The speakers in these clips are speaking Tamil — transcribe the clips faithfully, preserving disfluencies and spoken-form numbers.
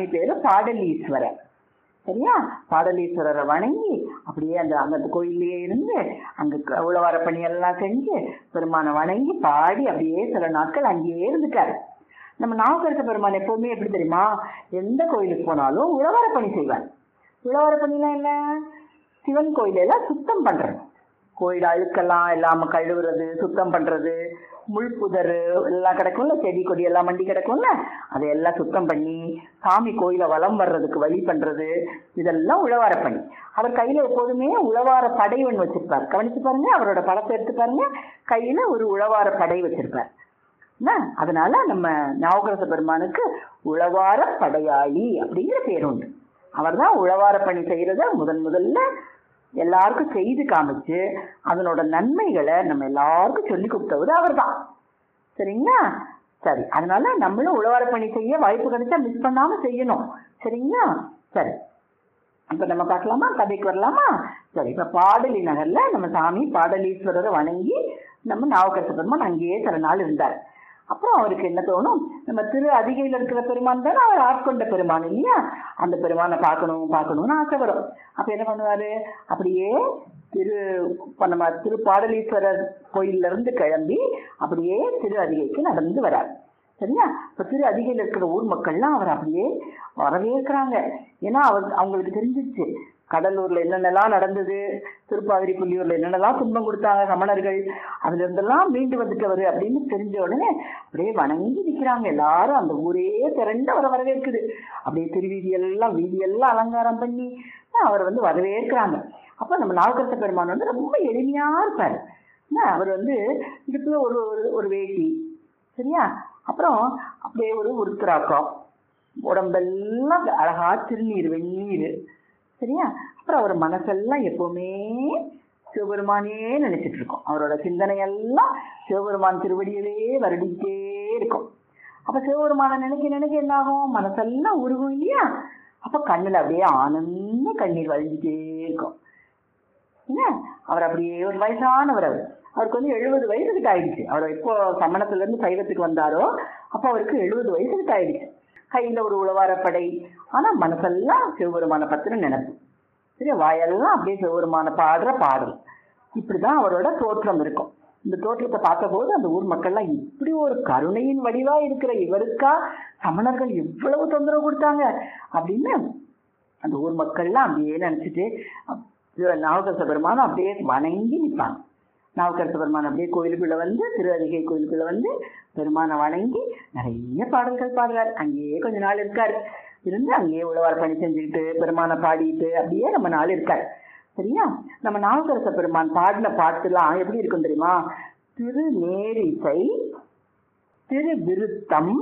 சாமி பேரு பாடலீஸ்வரர். சரியா? பாடலீஸ்வரரை வணங்கி அப்படியே அந்த அந்த கோயிலே இருந்து அங்க உழவார பணியெல்லாம் செஞ்சு பெருமானை வணங்கி பாடி அப்படியே சில நாட்கள் அங்கேயே இருந்துட்டாரு. நம்ம நாவுக்கரச பெருமான் எப்பவுமே எப்படி தெரியுமா, எந்த கோயிலுக்கு போனாலும் உழவார பணி செய்வார். உழவார பணிலாம் என்ன, சிவன் கோயிலெல்லாம் சுத்தம் பண்றது, கோயில் அழுக்கெல்லாம் இல்லாம கழுவுறது, சுத்தம் பண்றது, முள் புதரு எல்லாம் கிடக்கும்ல, செடி கொடி எல்லாம் மண்டி கிடக்கும்ல, அதையெல்லாம் சுத்தம் பண்ணி சாமி கோயிலை வலம் வர்றதுக்கு வழி பண்றது, இதெல்லாம் உழவார பணி. அவர் கையில எப்போதுமே உழவார படை ஒன்று வச்சிருப்பார். கவனிச்சு பாருங்க, அவரோட படத்தை எடுத்து பாருங்க, கையில ஒரு உழவார படை வச்சிருப்பார். அதனால நம்ம நாவுக்கரச பெருமானுக்கு உழவார படையாளி அப்படிங்கிற பேர் உண்டு. அவர் தான் உழவார பணி செய்யறத முதன் முதல்ல எல்லாருக்கும் செய்து காமிச்சு அதனோட நன்மைகளை நம்ம எல்லாருக்கும் சொல்லி கொடுத்தவர் அவர் தான். சரிங்களா? சரி, அதனால நம்மளும் உழவார பணி செய்ய வாய்ப்பு கிடைச்சா மிஸ் பண்ணாம செய்யணும். சரிங்களா? சரி, இப்ப நம்ம பார்க்கலாமா, கதைக்கு வரலாமா? சரி, இப்ப பாடலி நகர்ல நம்ம சாமி பாடலீஸ்வரரை வணங்கி நம்ம நாவுக்கரச பெருமான் அங்கேயே சில நாள் இருந்தார். அப்புறம் அவருக்கு என்ன தோணும், நம்ம திரு அதிகையில் இருக்கிற பெருமான் தானே அவர் ஆட்கொண்ட பெருமான் இல்லையா, அந்த பெருமானை பார்க்கணும் பார்க்கணும்னு ஆசை வரும். அப்ப என்ன பண்ணுவாரு, அப்படியே திரு நம்ம திரு பாடலீஸ்வரர் கோயில்ல இருந்து கிளம்பி அப்படியே திரு அதிகைக்கு நடந்து வரார். சரியா? இப்ப திரு அதிகையில் இருக்கிற ஊர் மக்கள்லாம் அவர் அப்படியே வரவேற்கிறாங்க. ஏன்னா அவர் அவங்களுக்கு தெரிஞ்சிச்சு கடலூர்ல என்னென்னலாம் நடந்தது, திருப்பாதிரி புள்ளியூர்ல என்னென்னலாம் துன்பம் கொடுத்தாங்க சமணர்கள், அதுல இருந்தெல்லாம் மீண்டு வந்துட்டவர் அப்படின்னு தெரிஞ்ச உடனே அப்படியே வணங்கி நிற்கிறாங்க எல்லாரும். அந்த ஊரே திரண்டு அவரை வரவேற்குது. அப்படியே திருவீதியெல்லாம் வீதியெல்லாம் அலங்காரம் பண்ணி அவர் வந்து வரவேற்கிறாங்க. அப்ப நம்ம நாவுக்கரச பெருமான் வந்து ரொம்ப எளிமையா இருப்பாரு. அவர் வந்து இதுக்குள்ள ஒரு ஒரு வேட்டி, சரியா, அப்புறம் அப்படியே ஒரு உருத்திராக்கம், உடம்பெல்லாம் அழகா திருநீர் வெந்நீர், சரியா, அப்புறம் அவர் மனசெல்லாம் எப்பவுமே சிவபெருமானே நினைச்சிட்டு இருக்கோம். அவரோட சிந்தனை எல்லாம் சிவபெருமான் திருவடியவே வருடிக்கிட்டே இருக்கும். அப்ப சிவபெருமான நினைக்க நினைக்க என்ன ஆகும், மனசெல்லாம் உருகும் இல்லையா, அப்ப கண்ணுல அப்படியே ஆனந்த கண்ணீர் வழிஞ்சிட்டே இருக்கும். என்ன, அவர் அப்படியே ஒரு வயசானவர், அவர் அவருக்கு வந்து எழுபது வயசுக்கு ஆயிடுச்சு. அவர் எப்போ சமணத்துல இருந்து சைவத்துக்கு வந்தாரோ அப்ப அவருக்கு எழுபது வயசுக்கு ஆயிடுச்சு. கையில ஒரு உழவாரப்படை, ஆனா மனசெல்லாம் சிவபெருமான பத்தின நினைப்பு. சரி, வாயெல்லாம் அப்படியே சிவபெருமான பாடுற பாடல். இப்படிதான் அவரோட தோற்றம் இருக்கும். இந்த தோற்றத்தை பார்த்த போது அந்த ஊர் மக்கள்லாம் இப்படி ஒரு கருணையின் வடிவா இருக்கிற இவருக்கா சமணர்கள் எவ்வளவு தொந்தரவு கொடுத்தாங்க அப்படின்னு அந்த ஊர் மக்கள்லாம் அப்படியே நினைச்சிட்டு நாவுக்கரச பெருமான அப்படியே வணங்கி நிற்பாங்க. நாவுக்கரச பெருமான் அப்படியே கோயிலுக்குள்ள வந்து திரு அதிகை கோயிலுக்குள்ள வந்து பெருமானை வணங்கி நிறைய பாடல்கள் பாடுறார். அங்கேயே கொஞ்ச நாள் இருக்காரு. இருந்து அங்கேயே உழவார பணி செஞ்சுக்கிட்டு பெருமானை பாடிட்டு அப்படியே நம்ம நாள் இருக்காரு. சரியா? நம்ம நாவுக்கரச பெருமான் பாடின பாட்டுலாம் எப்படி இருக்கும் தெரியுமா, திரு நேரிசை, திரு விருத்தம்,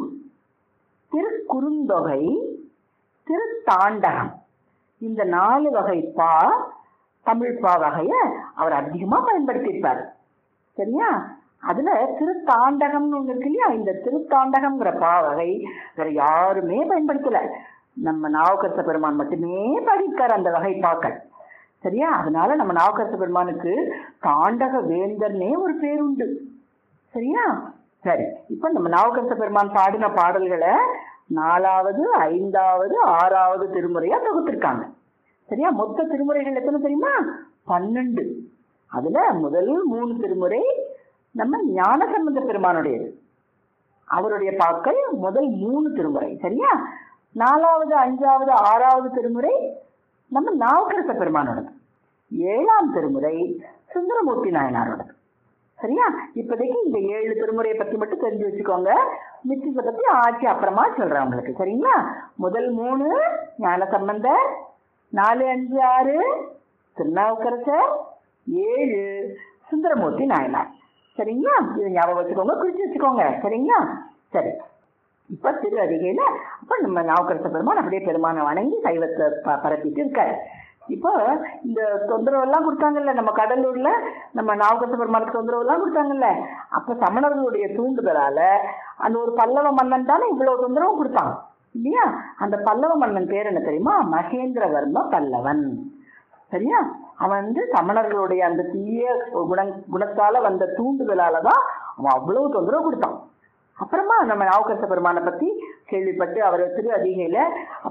திரு குறுந்தொகை, திரு தாண்டகம், இந்த நாலு வகை பா தமிழ் பா வகைய அவர் அதிகமா பயன்படுத்தியிருப்பார். சரியா? அதுல திருத்தாண்டகம்னு ஒண்ணு இருக்கு இல்லையா, இந்த திருத்தாண்டகம்ங்கிற பா வகை வேற யாருமே பயன்படுத்தல, நம்ம நாவுக்கரச பெருமான் மட்டுமே பாடியிருக்காரு அந்த வகை பாக்கள். சரியா? அதனால நம்ம நாவுக்கரச பெருமானுக்கு தாண்டக வேந்தர்னே ஒரு பேர் உண்டு. சரியா? சரி, இப்ப நம்ம நாவுக்கரச பெருமான் பாடின பாடல்களை நாலாவது ஐந்தாவது ஆறாவது திருமுறையா தொகுத்திருக்காங்க. சரியா? மொத்த திருமுறைகள் எத்தனை தெரியுமா, பன்னெண்டு. அதுல முதல் மூணு திருமுறை நம்ம ஞானசம்பந்த பெருமானுடையது, அவருடைய பாக்கள் முதல் மூணு திருமுறை. சரியா? நாலாவது அஞ்சாவது ஆறாவது திருமுறை நம்ம நாவுக்கரச பெருமானோடது, ஏழாம் திருமுறை சுந்தரமூர்த்தி நாயனாரோடது. சரியா? இப்போதைக்கு இந்த ஏழு திருமுறையை பத்தி மட்டும் தெரிஞ்சு வச்சுக்கோங்க, மிச்சத்தை பத்தி ஆட்சி அப்புறமா சொல்றேன் உங்களுக்கு. சரிங்களா? முதல் மூணு ஞானசம்பந்தர், நாலு அஞ்சு ஆறு திருநாவுக்கரசர், ஏழு சுந்தரமூர்த்தி நாயனார். சரிங்களா? இதை ஞாபகம் வச்சுக்கோங்க, குறிச்சு வச்சுக்கோங்க. சரிங்களா? சரி, இப்ப திரு அதிகையில அப்ப நம்ம நாவுக்கரச பெருமான் அப்படியே பெருமானை வணங்கி சைவத்தை ப பரப்பிட்டு இருக்காரு. இப்போ இந்த தொந்தரவு எல்லாம் கொடுத்தாங்கல்ல நம்ம கடலூர்ல, நம்ம நாவுக்கரச பெருமானுக்கு தொந்தரவு எல்லாம் கொடுத்தாங்கல்ல, அப்ப சமணர்களுடைய தூண்டுதலால அந்த ஒரு பல்லவ மன்னன் தானே இவ்வளவு தொந்தரவு கொடுத்தான் இல்லையா, அந்த பல்லவ மன்னன் பேர் என்ன தெரியுமா, மகேந்திரவர்ம பல்லவன். சரியா? அவன் வந்து சமணர்களுடைய அந்த தீய குண குணத்தால வந்த தூண்டுதலாலதான் அவன் அவ்வளவு தொந்தரவு கொடுத்தான். அப்புறமா நம்ம நாவுக்கரச பெருமானை பத்தி கேள்விப்பட்டு அவர் திரு அதிகையில